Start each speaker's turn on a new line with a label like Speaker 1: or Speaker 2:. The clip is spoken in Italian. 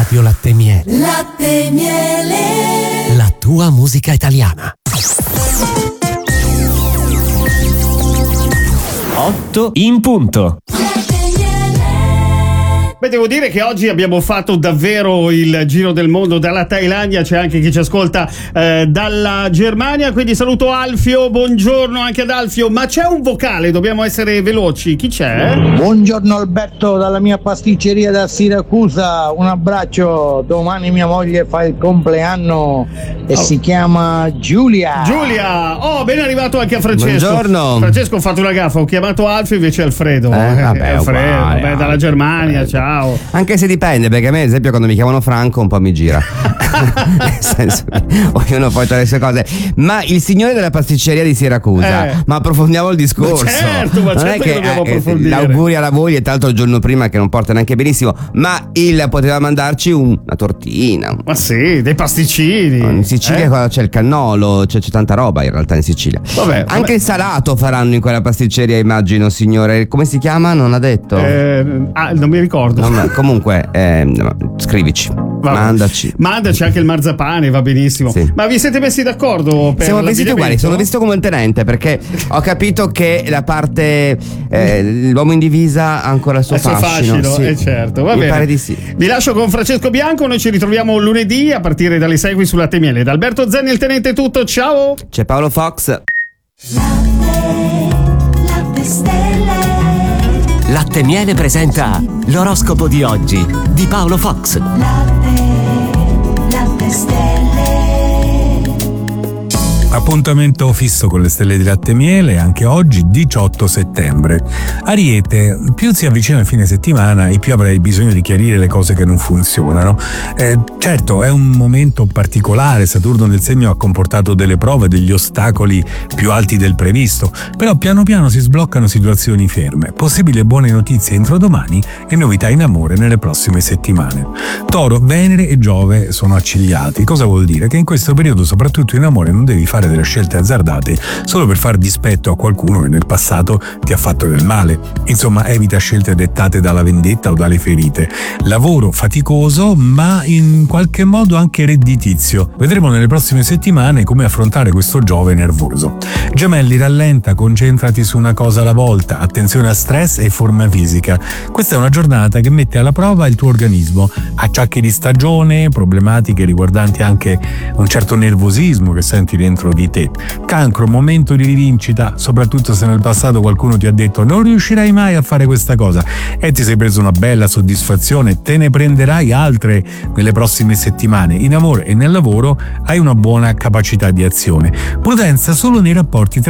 Speaker 1: Radio Latte Miele.
Speaker 2: Latte Miele.
Speaker 1: La tua musica italiana. 8 in punto.
Speaker 3: Beh, devo dire che oggi abbiamo fatto davvero il giro del mondo, dalla Thailandia, c'è anche chi ci ascolta dalla Germania, quindi saluto Alfio, buongiorno anche ad Alfio, ma c'è un vocale, dobbiamo essere veloci, chi c'è?
Speaker 4: Buongiorno Alberto dalla mia pasticceria da Siracusa, un abbraccio, domani mia moglie fa il compleanno e si chiama Giulia.
Speaker 3: Ben arrivato anche a Francesco.
Speaker 5: Buongiorno.
Speaker 3: Francesco, ho fatto una gaffa, ho chiamato Alfio invece Alfredo. Alfredo, dalla Germania, ciao.
Speaker 5: Anche se dipende, perché a me ad esempio quando mi chiamano Franco un po' mi gira. Nel senso, ognuno poi fa le sue cose. Ma il signore della pasticceria di Siracusa, ma approfondiamo il discorso.
Speaker 3: Ma certo
Speaker 5: non è che
Speaker 3: dobbiamo approfondire.
Speaker 5: L'auguri alla moglie, tra l'altro il giorno prima, che non porta neanche benissimo, ma poteva mandarci una tortina.
Speaker 3: Ma sì, dei pasticcini.
Speaker 5: In Sicilia c'è il cannolo, c'è tanta roba in realtà in Sicilia. Anche il salato faranno in quella pasticceria, immagino, signore. Come si chiama? Non ha detto.
Speaker 3: Non mi ricordo.
Speaker 5: Comunque scrivici.
Speaker 3: Mandaci anche il marzapane, va benissimo. Sì. Ma vi siete messi d'accordo per
Speaker 5: siamo vestiti uguali, sono vestito come un tenente perché ho capito che la parte l'uomo in divisa ha ancora il suo fascino.
Speaker 3: Sì. Certo, va bene.
Speaker 5: Pare di sì.
Speaker 3: Vi lascio con Francesco Bianco, noi ci ritroviamo lunedì a partire dalle 6 qui su Latte Miele. Da Alberto Zenni il tenente è tutto, ciao.
Speaker 5: C'è Paolo Fox.
Speaker 2: Latte Stelle.
Speaker 1: Latte Miele presenta l'oroscopo di oggi di Paolo Fox.
Speaker 2: Latte Stelle.
Speaker 6: Appuntamento fisso con le stelle di Latte Miele anche oggi 18 settembre. Ariete, più si avvicina il fine settimana e più avrai bisogno di chiarire le cose che non funzionano. Certo, è un momento particolare, Saturno nel segno ha comportato delle prove, degli ostacoli più alti del previsto, però piano piano si sbloccano situazioni ferme. Possibili buone notizie entro domani e novità in amore nelle prossime settimane. Toro, Venere e Giove sono accigliati. Cosa vuol dire? Che in questo periodo, soprattutto in amore, non devi fare delle scelte azzardate solo per far dispetto a qualcuno che nel passato ti ha fatto del male. Insomma, evita scelte dettate dalla vendetta o dalle ferite. Lavoro faticoso, ma in qualche modo anche redditizio. Vedremo nelle prossime settimane come affrontare questo Giove nervoso. Gemelli, rallenta, concentrati su una cosa alla volta, attenzione a stress e forma fisica. Questa è una giornata che mette alla prova il tuo organismo. Acciacchi di stagione, problematiche riguardanti anche un certo nervosismo che senti dentro di te. Cancro, momento di rivincita, soprattutto se nel passato qualcuno ti ha detto non riuscirai mai a fare questa cosa e ti sei preso una bella soddisfazione, te ne prenderai altre nelle prossime settimane. In amore e nel lavoro hai una buona capacità di azione. Prudenza solo nei rapporti